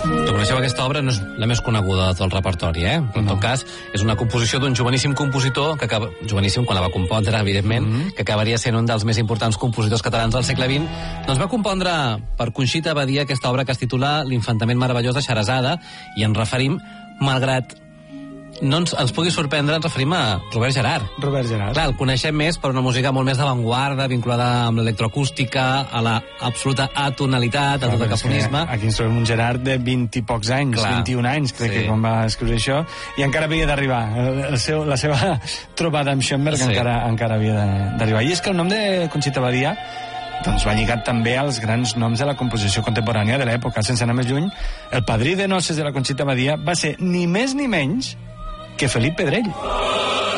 Tu coneixeu aquesta obra, no és la més coneguda de tot el repertori, però en tot cas és una composició d'un joveníssim compositor, que acaba, joveníssim quan la va compondre, evidentment, que acabaria sent un dels més importants compositors catalans del segle XX, doncs va compondre per Conxita Badia aquesta obra que es titula L'infantament meravellós de Xerezada, i ens referim, malgrat no ens pugui sorprendre, ens referim a Robert Gerhard. Robert Gerhard. Clar, el coneixem més per una música molt més d'avantguarda, vinculada amb l'electroacústica, a la absoluta atonalitat, al dodecafonisme. Aquí ens trobem un Gerhard de 20 i pocs anys, 21 anys, crec que quan va escriure això, i encara havia d'arribar. La seva trobada amb Schoenberg encara havia d'arribar. I és que el nom de Conxita Badia doncs va lligat també als grans noms de la composició contemporània de l'època. Sense anar més lluny, el padrí de noces de la Conxita Badia va ser ni més ni menys que Felip Pedrell.